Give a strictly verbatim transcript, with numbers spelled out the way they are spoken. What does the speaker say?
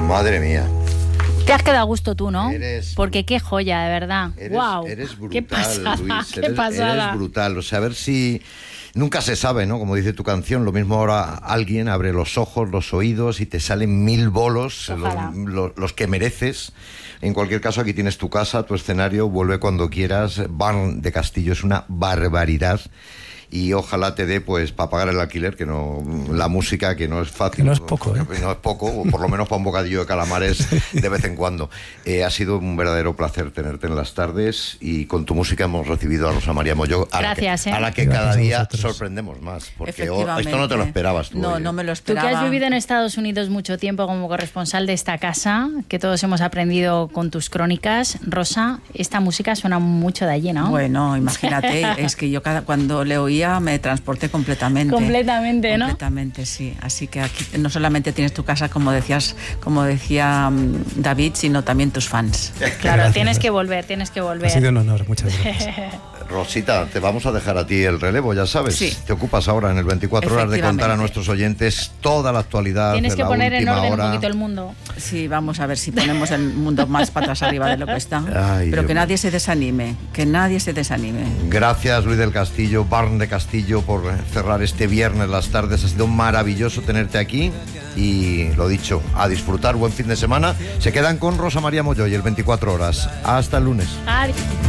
Madre mía. Te has quedado a gusto tú, ¿no? Eres, Porque qué joya, de verdad. Eres, ¡Wow! Eres brutal, qué pasada, Luis. qué Eres, pasada. Eres brutal. O sea, a ver si... Nunca se sabe, ¿no? Como dice tu canción, lo mismo ahora alguien abre los ojos, los oídos y te salen mil bolos, los, los, los que mereces. En cualquier caso, aquí tienes tu casa, tu escenario, vuelve cuando quieras. Barn de Castillo es una barbaridad. Y ojalá te dé, pues, para pagar el alquiler, que no, la música, que no es fácil. Que no es poco, ¿eh? No es poco, o por lo menos para un bocadillo de calamares de vez en cuando. Eh, ha sido un verdadero placer tenerte en las tardes y con tu música hemos recibido a Rosa María Molló, a Gracias, la que, ¿eh? a la que Gracias cada día nosotros. sorprendemos más, porque oh, esto no te lo esperabas tú. No, oye. no me lo Tú que esperaba. has vivido en Estados Unidos mucho tiempo como corresponsal de esta casa, que todos hemos aprendido con tus crónicas, Rosa, esta música suena mucho de allí, ¿no? Bueno, imagínate, es que yo cada, cuando le oía me transporté completamente. Completamente, ¿no? Completamente, sí. Así que aquí no solamente tienes tu casa, como decías, como decía um, David, sino también tus fans. Claro, Gracias. tienes que volver, tienes que volver. Ha sido un honor, muchas gracias. Rosita, te vamos a dejar a ti el relevo, ya sabes. Sí. Te ocupas ahora en el veinticuatro horas de contar a nuestros oyentes toda la actualidad. Tienes de que la poner en última orden hora. un poquito el mundo. Sí, vamos a ver si ponemos el mundo más patas arriba de lo que está. Ay, Pero Dios que nadie mío. se desanime, que nadie se desanime. Gracias, Luis del Castillo, Barn de Castillo, por cerrar este viernes las tardes. Ha sido maravilloso tenerte aquí y lo dicho, a disfrutar, buen fin de semana. Se quedan con Rosa María Molló y el veinticuatro horas. Hasta el lunes. Adiós.